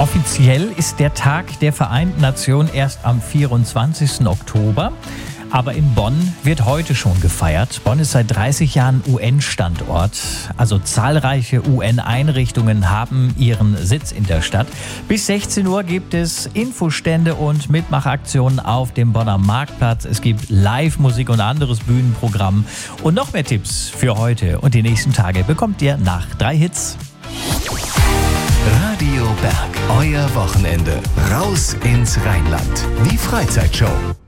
Offiziell ist der Tag der Vereinten Nationen erst am 24. Oktober. Aber in Bonn wird heute schon gefeiert. Bonn ist seit 30 Jahren UN-Standort. Also zahlreiche UN-Einrichtungen haben ihren Sitz in der Stadt. Bis 16 Uhr gibt es Infostände und Mitmachaktionen auf dem Bonner Marktplatz. Es gibt Live-Musik und anderes Bühnenprogramm. Und noch mehr Tipps für heute und die nächsten Tage bekommt ihr nach 3 Hits. Radio Berg, euer Wochenende. Raus ins Rheinland. Die Freizeitshow.